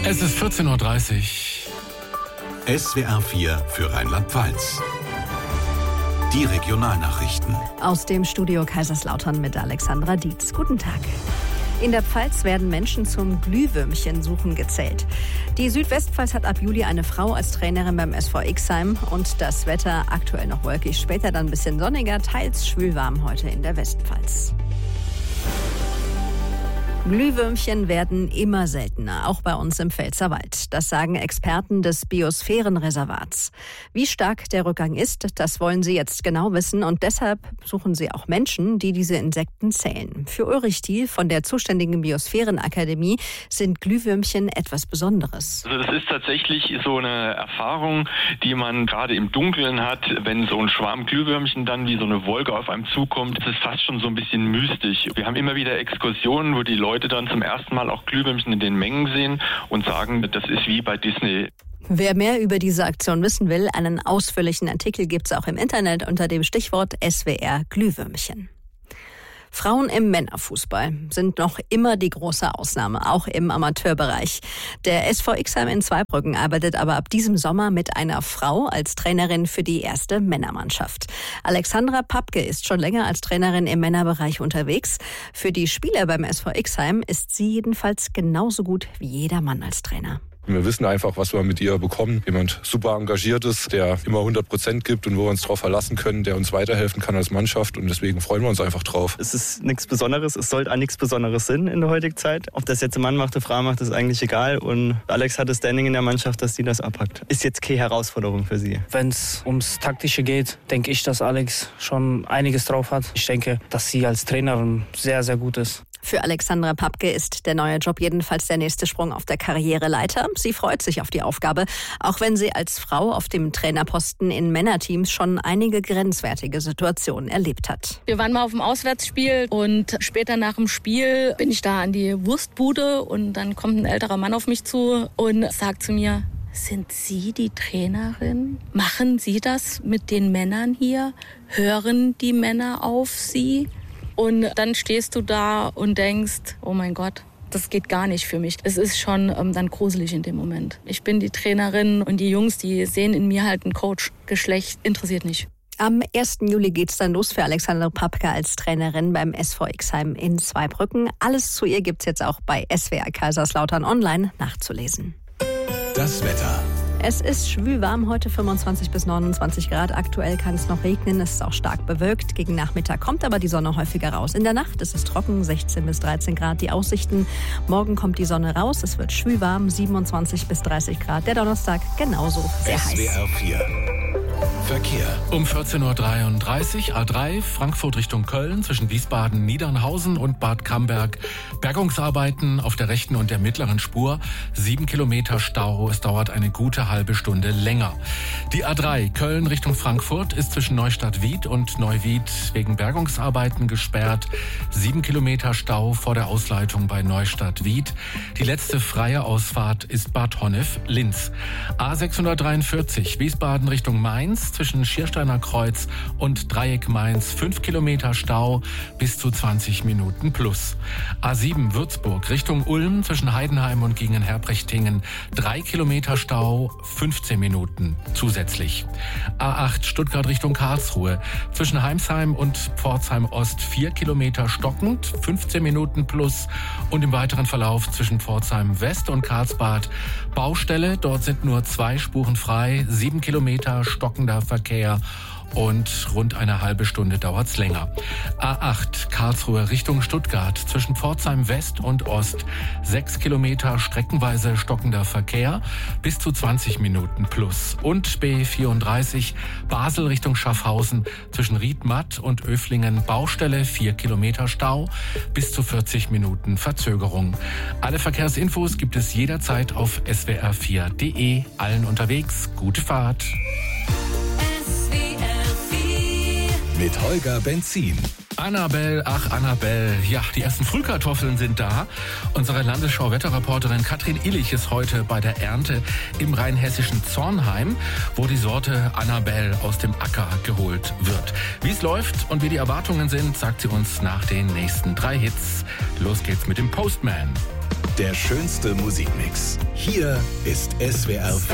Es ist 14.30 Uhr. SWR 4 für Rheinland-Pfalz. Die Regionalnachrichten. Aus dem Studio Kaiserslautern mit Alexandra Dietz. Guten Tag. In der Pfalz werden Menschen zum Glühwürmchen-Suchen gezählt. Die Südwestpfalz hat ab Juli eine Frau als Trainerin beim SV Ixheim. Und das Wetter aktuell noch wolkig, später dann ein bisschen sonniger, teils schwülwarm heute in der Westpfalz. Glühwürmchen werden immer seltener, auch bei uns im Pfälzerwald. Das sagen Experten des Biosphärenreservats. Wie stark der Rückgang ist, das wollen sie jetzt genau wissen. Und deshalb suchen sie auch Menschen, die diese Insekten zählen. Für Ulrich Thiel von der zuständigen Biosphärenakademie sind Glühwürmchen etwas Besonderes. Also das ist tatsächlich so eine Erfahrung, die man gerade im Dunkeln hat, wenn so ein Schwarm Glühwürmchen dann wie so eine Wolke auf einem zukommt. Das ist fast schon so ein bisschen mystisch. Wir haben immer wieder Exkursionen, wo die Leute dann zum ersten Mal auch Glühwürmchen in den Mengen sehen und sagen, das ist wie bei Disney. Wer mehr über diese Aktion wissen will, einen ausführlichen Artikel gibt's auch im Internet unter dem Stichwort SWR Glühwürmchen. Frauen im Männerfußball sind noch immer die große Ausnahme, auch im Amateurbereich. Der SV Ixheim in Zweibrücken arbeitet aber ab diesem Sommer mit einer Frau als Trainerin für die erste Männermannschaft. Alexandra Papke ist schon länger als Trainerin im Männerbereich unterwegs. Für die Spieler beim SV Ixheim ist sie jedenfalls genauso gut wie jeder Mann als Trainer. Wir wissen einfach, was wir mit ihr bekommen. Jemand super Engagiertes, der immer 100% gibt und wo wir uns drauf verlassen können, der uns weiterhelfen kann als Mannschaft. Und deswegen freuen wir uns einfach drauf. Es ist nichts Besonderes. Es sollte auch nichts Besonderes sein in der heutigen Zeit. Ob das jetzt ein Mann macht, eine Frau macht, ist eigentlich egal. Und Alex hat das Standing in der Mannschaft, dass sie das abpackt. Ist jetzt keine Herausforderung für sie. Wenn es ums Taktische geht, denke ich, dass Alex schon einiges drauf hat. Ich denke, dass sie als Trainerin sehr, sehr gut ist. Für Alexandra Papke ist der neue Job jedenfalls der nächste Sprung auf der Karriereleiter. Sie freut sich auf die Aufgabe, auch wenn sie als Frau auf dem Trainerposten in Männerteams schon einige grenzwertige Situationen erlebt hat. Wir waren mal auf dem Auswärtsspiel und später nach dem Spiel bin ich da an die Wurstbude und dann kommt ein älterer Mann auf mich zu und sagt zu mir: Sind Sie die Trainerin? Machen Sie das mit den Männern hier? Hören die Männer auf Sie? Und dann stehst du da und denkst, oh mein Gott, das geht gar nicht für mich. Es ist schon dann gruselig in dem Moment. Ich bin die Trainerin und die Jungs, die sehen in mir halt einen Coach. Geschlecht interessiert nicht. Am 1. Juli geht's dann los für Alexandra Papke als Trainerin beim SV Ixheim in Zweibrücken. Alles zu ihr gibt's jetzt auch bei SWR Kaiserslautern online nachzulesen. Das Wetter. Es ist schwülwarm, heute 25 bis 29 Grad. Aktuell kann es noch regnen, es ist auch stark bewölkt. Gegen Nachmittag kommt aber die Sonne häufiger raus. In der Nacht ist es trocken, 16 bis 13 Grad die Aussichten. Morgen kommt die Sonne raus, es wird schwülwarm, 27 bis 30 Grad. Der Donnerstag genauso sehr heiß. SWR 4 Verkehr. Um 14.33 Uhr A3 Frankfurt Richtung Köln zwischen Wiesbaden, Niedernhausen und Bad Camberg. Bergungsarbeiten auf der rechten und der mittleren Spur. 7 Kilometer Stau. Es dauert eine gute halbe Stunde länger. Die A3 Köln Richtung Frankfurt ist zwischen Neustadt-Wied und Neuwied wegen Bergungsarbeiten gesperrt. 7 Kilometer Stau vor der Ausleitung bei Neustadt-Wied. Die letzte freie Ausfahrt ist Bad Honnef-Linz. A643 Wiesbaden Richtung Mainz zwischen Schiersteiner Kreuz und Dreieck Mainz 5 Kilometer Stau bis zu 20 Minuten plus. A7 Würzburg Richtung Ulm zwischen Heidenheim und Gingen-Herbrechtingen 3 Kilometer Stau, 15 Minuten zusätzlich. A8 Stuttgart Richtung Karlsruhe zwischen Heimsheim und Pforzheim Ost 4 Kilometer stockend, 15 Minuten plus und im weiteren Verlauf zwischen Pforzheim West und Karlsbad Baustelle. Dort sind nur 2 Spuren frei, 7 Kilometer stockender Verkehr und rund eine halbe Stunde dauert's länger. A8 Karlsruhe Richtung Stuttgart zwischen Pforzheim West und Ost 6 Kilometer streckenweise stockender Verkehr bis zu 20 Minuten plus. Und B34 Basel Richtung Schaffhausen zwischen Riedmatt und Öflingen Baustelle 4 Kilometer Stau bis zu 40 Minuten Verzögerung. Alle Verkehrsinfos gibt es jederzeit auf swr4.de. Allen unterwegs gute Fahrt. Mit Holger Benzin. Annabelle, ach Annabelle, ja, die ersten Frühkartoffeln sind da. Unsere Landesschau-Wetterreporterin Katrin Illich ist heute bei der Ernte im rheinhessischen Zornheim, wo die Sorte Annabelle aus dem Acker geholt wird. Wie es läuft und wie die Erwartungen sind, sagt sie uns nach den nächsten 3 Hits. Los geht's mit dem Postman. Der schönste Musikmix. Hier ist SWR 5.